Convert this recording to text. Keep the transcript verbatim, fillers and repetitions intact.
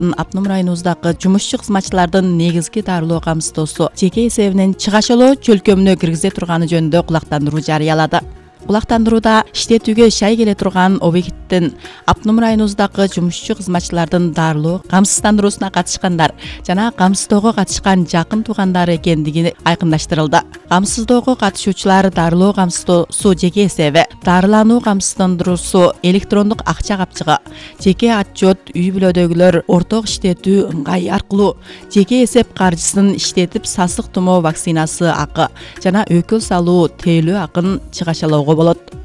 Апном районуздагы жумушчу кызматчылардын негизги дарылоо камсыздоосу жеке эсебинен чыгашылоо чөлкөмүнө киргизе турганы жөнүндө кулактандыруу жарыялады. Кулактандырууда иштетүүгө шай келе турган объекттин Апном районуздагы жумушчу кызматчылардын дарылоо камсыздандыруусуна катышкандар жана камсыздоого катышкан жакын туугандары экендиги айкындаштырылды. Камсыздоого катышуучулар дарылоо камсыздоосу жеке эсеби, дарылануу камсыздандыруусу электрондук акча капчыгы, жеке отчет, үй бүлөдөгүлөр орток иштетүү ыңгай аркылуу жеке эсеп каржысын иштетип сасык тумоо вакцинасы акы жана өкүл салуу тейлөө акын чыгашалоого болот.